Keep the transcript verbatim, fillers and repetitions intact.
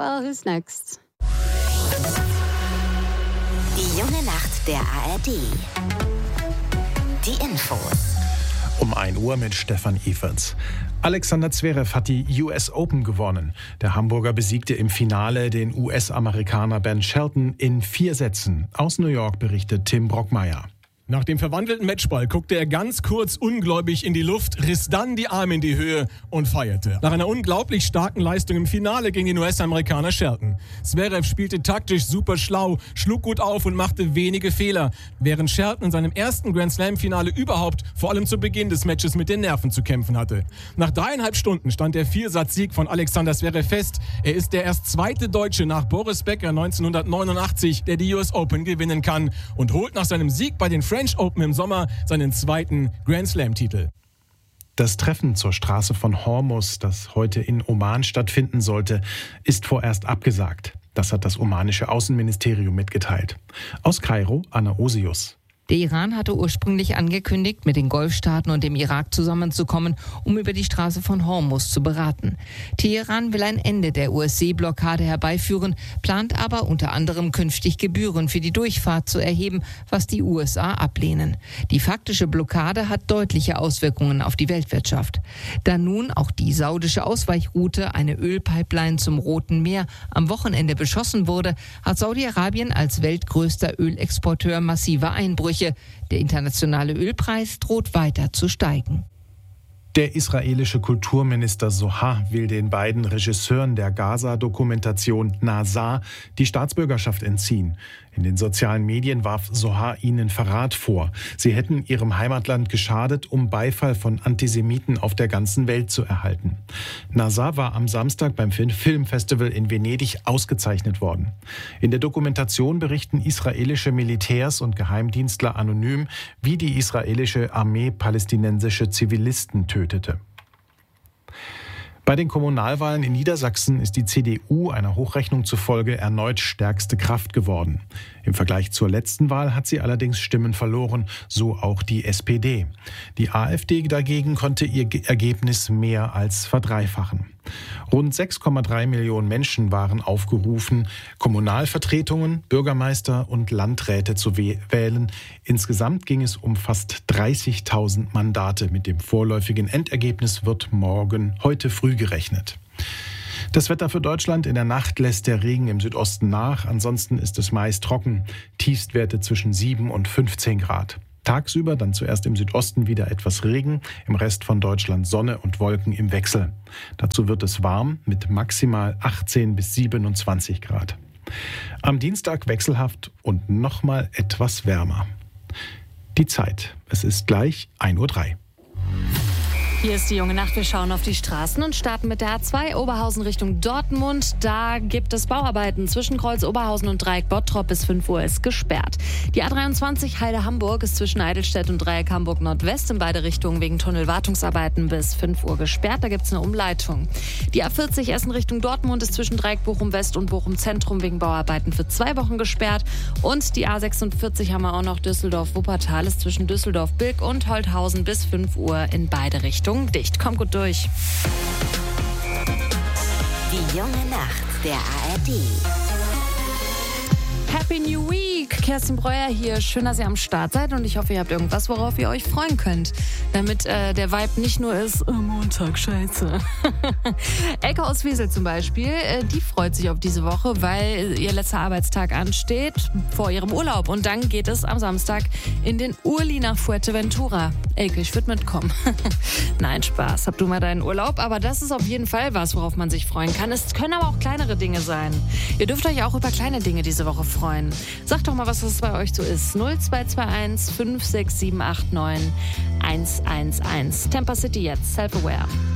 well, who's next? Die junge Nacht der A R D. Die Infos. Um ein Uhr mit Stefan Everts. Alexander Zverev hat die U S Open gewonnen. Der Hamburger besiegte im Finale den U S-Amerikaner Ben Shelton in vier Sätzen. Aus New York berichtet Tim Brockmeier. Nach dem verwandelten Matchball guckte er ganz kurz ungläubig in die Luft, riss dann die Arme in die Höhe und feierte. Nach einer unglaublich starken Leistung im Finale gegen den U S-Amerikaner Shelton. Zverev spielte taktisch super schlau, schlug gut auf und machte wenige Fehler, während Shelton in seinem ersten Grand-Slam-Finale überhaupt vor allem zu Beginn des Matches mit den Nerven zu kämpfen hatte. Nach dreieinhalb Stunden stand der Viersatz-Sieg von Alexander Zverev fest. Er ist der erst zweite Deutsche nach Boris Becker neunzehnhundertneunundachtzig, der die U S Open gewinnen kann und holt nach seinem Sieg bei den French Open im Sommer seinen zweiten Grand-Slam-Titel. Das Treffen zur Straße von Hormuz, das heute in Oman stattfinden sollte, ist vorerst abgesagt. Das hat das omanische Außenministerium mitgeteilt. Aus Kairo, Anna Osius. Der Iran hatte ursprünglich angekündigt, mit den Golfstaaten und dem Irak zusammenzukommen, um über die Straße von Hormuz zu beraten. Teheran will ein Ende der U S-Seeblockade herbeiführen, plant aber unter anderem künftig Gebühren für die Durchfahrt zu erheben, was die U S A ablehnen. Die faktische Blockade hat deutliche Auswirkungen auf die Weltwirtschaft. Da nun auch die saudische Ausweichroute, eine Ölpipeline zum Roten Meer, am Wochenende beschossen wurde, hat Saudi-Arabien als weltgrößter Ölexporteur massive Einbrüche. Der internationale Ölpreis droht weiter zu steigen. Der israelische Kulturminister Zohar will den beiden Regisseuren der Gaza-Dokumentation Nazar die Staatsbürgerschaft entziehen. In den sozialen Medien warf Zohar ihnen Verrat vor. Sie hätten ihrem Heimatland geschadet, um Beifall von Antisemiten auf der ganzen Welt zu erhalten. Nazar war am Samstag beim Filmfestival in Venedig ausgezeichnet worden. In der Dokumentation berichten israelische Militärs und Geheimdienstler anonym, wie die israelische Armee palästinensische Zivilisten tötete. Bei den Kommunalwahlen in Niedersachsen ist die C D U einer Hochrechnung zufolge erneut stärkste Kraft geworden. Im Vergleich zur letzten Wahl hat sie allerdings Stimmen verloren, so auch die S P D. Die AfD dagegen konnte ihr Ergebnis mehr als verdreifachen. Rund sechs Komma drei Millionen Menschen waren aufgerufen, Kommunalvertretungen, Bürgermeister und Landräte zu wählen. Insgesamt ging es um fast dreißigtausend Mandate. Mit dem vorläufigen Endergebnis wird morgen, heute früh gerechnet. Das Wetter für Deutschland: In der Nacht lässt der Regen im Südosten nach. Ansonsten ist es meist trocken. Tiefstwerte zwischen sieben und fünfzehn Grad. Tagsüber dann zuerst im Südosten wieder etwas Regen, im Rest von Deutschland Sonne und Wolken im Wechsel. Dazu wird es warm mit maximal achtzehn bis siebenundzwanzig Grad. Am Dienstag wechselhaft und nochmal etwas wärmer. Die Zeit: Es ist gleich ein Uhr drei. Hier ist die junge Nacht. Wir schauen auf die Straßen und starten mit der A zwei Oberhausen Richtung Dortmund. Da gibt es Bauarbeiten zwischen Kreuz Oberhausen und Dreieck Bottrop. Bis fünf Uhr ist gesperrt. Die A dreiundzwanzig Heide Hamburg ist zwischen Eidelstedt und Dreieck Hamburg Nordwest in beide Richtungen wegen Tunnelwartungsarbeiten bis fünf Uhr gesperrt. Da gibt es eine Umleitung. Die A vierzig Essen Richtung Dortmund ist zwischen Dreieck Bochum West und Bochum Zentrum wegen Bauarbeiten für zwei Wochen gesperrt. Und die A sechsundvierzig haben wir auch noch Düsseldorf Wuppertal ist zwischen Düsseldorf Bilk und Holthausen bis fünf Uhr in beide Richtungen dicht. Kommt gut durch. Die junge Nacht der A R D. Happy New Week! Kerstin Breuer hier. Schön, dass ihr am Start seid und ich hoffe, ihr habt irgendwas, worauf ihr euch freuen könnt. Damit äh, der Vibe nicht nur ist, oh, Montag, scheiße. Elke aus Wesel zum Beispiel, äh, die freut sich auf diese Woche, weil ihr letzter Arbeitstag ansteht vor ihrem Urlaub. Und dann geht es am Samstag in den Urli nach Fuerteventura. Elke, ich würde mitkommen. Nein, Spaß. Hab du mal deinen Urlaub. Aber das ist auf jeden Fall was, worauf man sich freuen kann. Es können aber auch kleinere Dinge sein. Ihr dürft euch auch über kleine Dinge diese Woche freuen. Sagt doch mal, was das bei euch so ist. null zwei zwei eins fünf sechs sieben acht neun eins eins eins. Tampa City jetzt. Self-Aware.